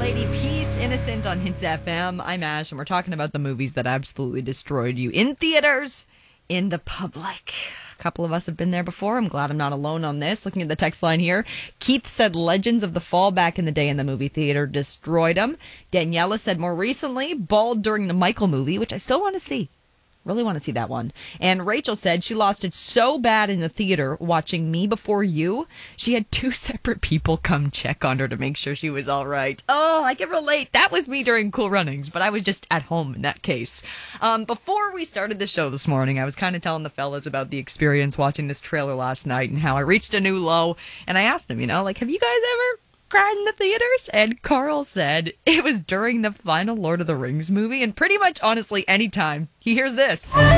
Lady, Peace Innocent on Hits FM. I'm Ash, and we're talking about the movies that absolutely destroyed you in theaters, in the public. A couple of us have been there before. I'm glad I'm not alone on this. Looking at the text line here, Keith said Legends of the Fall back in the day in the movie theater destroyed him. Daniela said more recently, bawled during the Michael movie, which I still want to see. Really want to see that one. And Rachel said she lost it so bad in the theater watching Me Before You. She had 2 separate people come check on her to make sure she was all right. Oh, I can relate. That was me during Cool Runnings, but I was just at home in that case. Before we started the show this morning, I was kind of telling the fellas about the experience watching this trailer last night and how I reached a new low. And I asked them, have you guys ever cried in the theaters? And Carl said it was during the final Lord of the Rings movie, and pretty much honestly anytime he hears this brings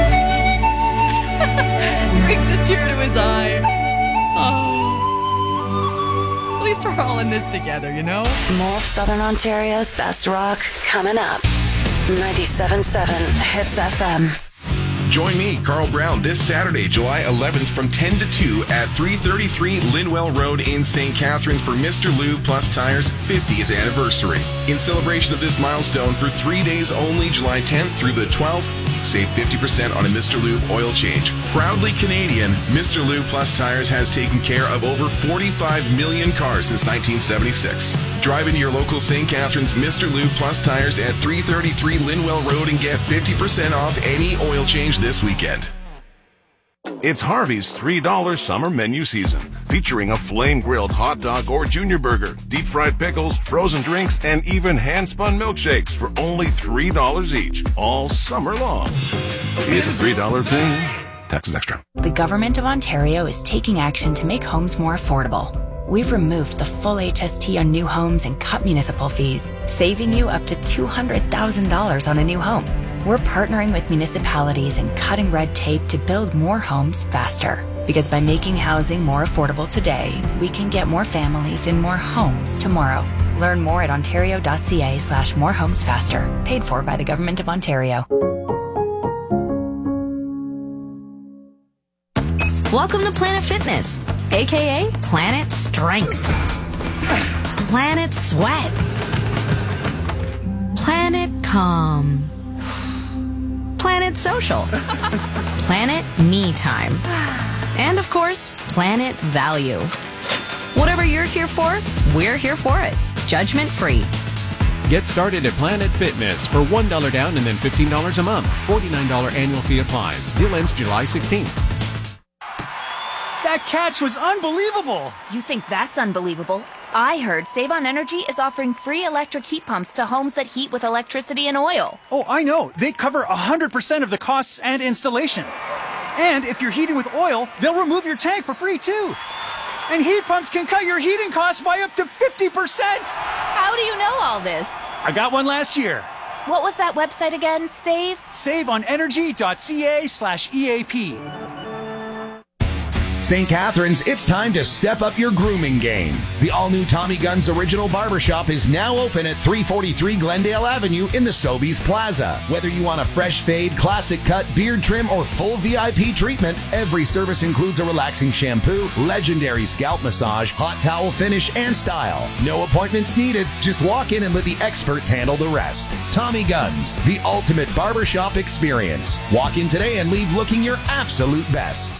a tear to his eye. Oh, at least we're all in this together, More of Southern Ontario's best rock coming up. 97.7 Hits FM. Join me, Carl Brown, this Saturday, July 11th from 10 to 2 at 333 Linwell Road in St. Catharines for Mr. Lube Plus Tires' 50th anniversary. In celebration of this milestone, for 3 days only, July 10th through the 12th, save 50% on a Mr. Lube oil change. Proudly Canadian, Mr. Lube Plus Tires has taken care of over 45 million cars since 1976. Drive into your local St. Catharines Mr. Lube Plus Tires at 333 Linwell Road and get 50% off any oil change this weekend. It's Harvey's $3 summer menu season, featuring a flame-grilled hot dog or junior burger, deep-fried pickles, frozen drinks, and even hand-spun milkshakes for only $3 each, all summer long. It's a $3 thing. Taxes extra. The Government of Ontario is taking action to make homes more affordable. We've removed the full HST on new homes and cut municipal fees, saving you up to $200,000 on a new home. We're partnering with municipalities and cutting red tape to build more homes faster. Because by making housing more affordable today, we can get more families in more homes tomorrow. Learn more at ontario.ca/morehomesfaster. Paid for by the Government of Ontario. Welcome to Planet Fitness, aka Planet Strength, Planet Sweat, Planet Calm, Planet Social, Planet Me Time, and of course, Planet Value. Whatever you're here for, we're here for it. Judgment free. Get started at Planet Fitness for $1 down and then $15 a month. $49 annual fee applies. Deal ends July 16th. That catch was unbelievable! You think that's unbelievable? I heard Save On Energy is offering free electric heat pumps to homes that heat with electricity and oil. Oh, I know. They cover 100% of the costs and installation. And if you're heating with oil, they'll remove your tank for free too. And heat pumps can cut your heating costs by up to 50%! How do you know all this? I got one last year. What was that website again? SaveOnEnergy.ca/EAP. St. Catharines, it's time to step up your grooming game. The all-new Tommy Gunn's Original Barbershop is now open at 343 Glendale Avenue in the Sobeys Plaza. Whether you want a fresh fade, classic cut, beard trim, or full VIP treatment, every service includes a relaxing shampoo, legendary scalp massage, hot towel finish, and style. No appointments needed. Just walk in and let the experts handle the rest. Tommy Gunn's, the ultimate barbershop experience. Walk in today and leave looking your absolute best.